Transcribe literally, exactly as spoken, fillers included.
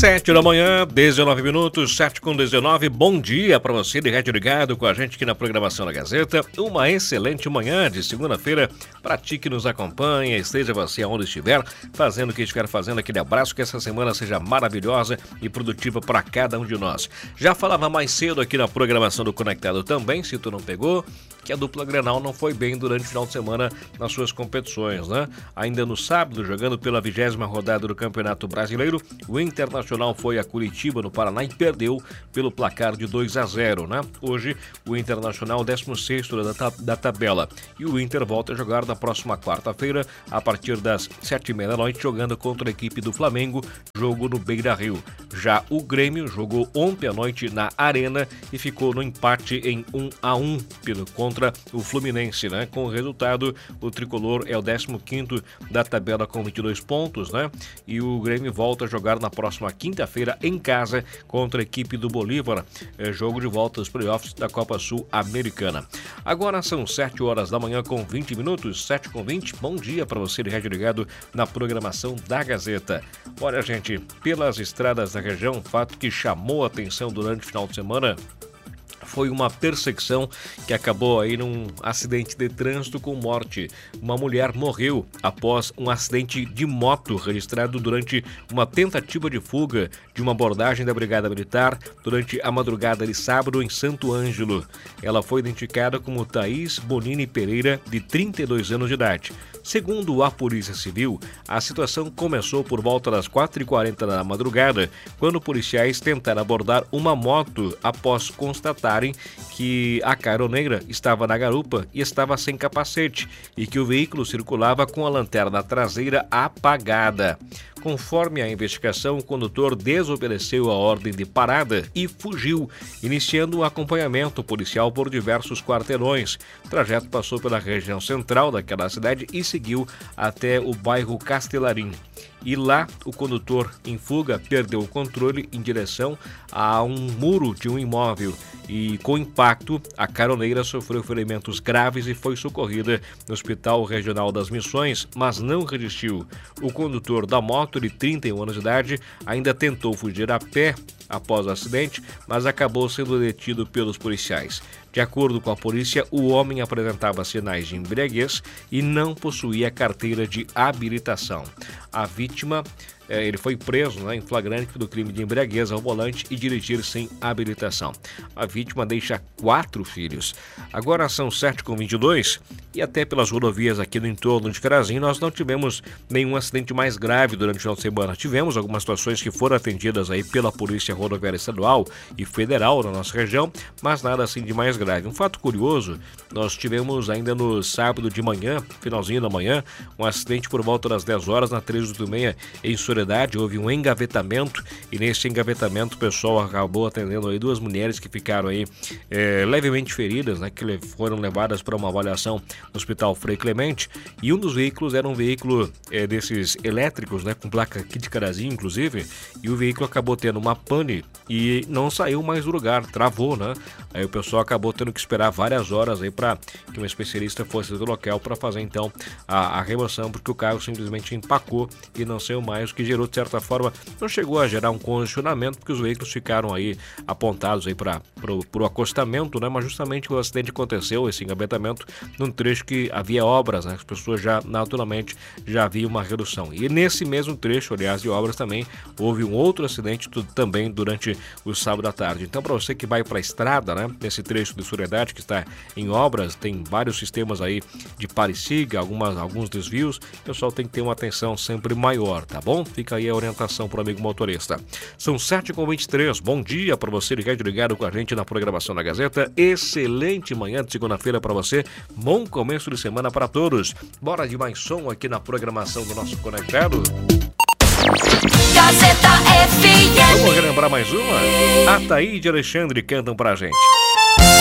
Sete da manhã, dezenove minutos, sete com dezenove. Bom dia para você de rádio ligado com a gente aqui na programação da Gazeta. Uma excelente manhã de segunda-feira para ti que nos acompanha. Esteja você aonde estiver, fazendo o que estiver fazendo. Aquele abraço, que essa semana seja maravilhosa e produtiva para cada um de nós. Já falava mais cedo aqui na programação do Conectado também, se tu não pegou, que a dupla Grenal não foi bem durante o final de semana nas suas competições, né? Ainda no sábado, jogando pela vigésima rodada do Campeonato Brasileiro, o Internacional foi a Curitiba, no Paraná, e perdeu pelo placar de dois a zero, né? Hoje, o Internacional, décimo sexto da, ta- da tabela. E o Inter volta a jogar na próxima quarta-feira, a partir das sete e meia da noite, jogando contra a equipe do Flamengo, jogo no Beira-Rio. Já o Grêmio jogou ontem à noite na Arena e ficou no empate em um a um pelo contra o Fluminense, né? Com o resultado, o tricolor é o décimo quinto da tabela com vinte e dois pontos, né? E o Grêmio volta a jogar na próxima quinta-feira em casa contra a equipe do Bolívar, é jogo de volta aos playoffs da Copa Sul-Americana. Agora são sete horas da manhã com vinte minutos, sete com vinte. Bom dia para você de rádio ligado na programação da Gazeta. Olha, gente, pelas estradas da região, fato que chamou a atenção durante o final de semana foi uma perseguição que acabou aí num acidente de trânsito com morte. Uma mulher morreu após um acidente de moto registrado durante uma tentativa de fuga de uma abordagem da Brigada Militar durante a madrugada de sábado em Santo Ângelo. Ela foi identificada como Thaís Bonini Pereira, de trinta e dois anos de idade. Segundo a Polícia Civil, a situação começou por volta das quatro e quarenta da madrugada, quando policiais tentaram abordar uma moto após constatarem que a caroneira estava na garupa e estava sem capacete e que o veículo circulava com a lanterna traseira apagada. Conforme a investigação, o condutor desobedeceu a ordem de parada e fugiu, iniciando um acompanhamento policial por diversos quarteirões. O trajeto passou pela região central daquela cidade e seguiu até o bairro Castelarim. E lá, o condutor em fuga perdeu o controle em direção a um muro de um imóvel e, com impacto, a caroneira sofreu ferimentos graves e foi socorrida no Hospital Regional das Missões, mas não resistiu. O condutor da moto, de trinta e um anos de idade, ainda tentou fugir a pé após o acidente, mas acabou sendo detido pelos policiais. De acordo com a polícia, o homem apresentava sinais de embriaguez e não possuía carteira de habilitação. A vítima, eh, ele foi preso, né, em flagrante do crime de embriaguez ao volante e dirigir sem habilitação. A vítima deixa quatro filhos. Agora são sete com vinte e dois e até pelas rodovias aqui no entorno de Carazinho nós não tivemos nenhum acidente mais grave durante o final de semana. Tivemos algumas situações que foram atendidas aí pela Polícia Rodoviária Estadual e Federal na nossa região, mas nada assim de mais grave. Um fato curioso, nós tivemos ainda no sábado de manhã, finalzinho da manhã, um acidente por volta das dez horas na trezentos e oitenta e seis em Soledade. Houve um engavetamento e nesse engavetamento o pessoal acabou atendendo aí duas mulheres que ficaram aí é, levemente feridas, né, que foram levadas para uma avaliação no Hospital Frei Clemente, e um dos veículos era um veículo é, desses elétricos, né, com placa aqui de Carazinho, inclusive, e o veículo acabou tendo uma pane e não saiu mais do lugar, travou, né? Aí o pessoal acabou tendo que esperar várias horas aí para que um especialista fosse do local para fazer então a, a remoção, porque o carro simplesmente empacou e não saiu mais, o que gerou, de certa forma, não chegou a gerar um congestionamento, porque os veículos ficaram aí apontados aí para o acostamento, né? Mas justamente o acidente aconteceu, esse engavetamento, num trecho que havia obras, né? As pessoas já naturalmente já haviam uma redução. E nesse mesmo trecho, aliás, de obras também, houve um outro acidente tudo, também durante o sábado à tarde. Então, para você que vai para a estrada, né? Nesse trecho de Soledade que está em obras, tem vários sistemas aí de pare-siga, algumas, alguns desvios, o pessoal tem que ter uma atenção sempre maior, tá bom? Fica aí a orientação para o amigo motorista. São sete com vinte e três, bom dia para você ligado ligado com a gente na programação da Gazeta. Excelente manhã de segunda-feira para você, bom começo de semana para todos. Bora de mais som aqui na programação do nosso Conectado. Gazeta F M. Vamos relembrar mais uma? Ataíde e Alexandre cantam pra gente.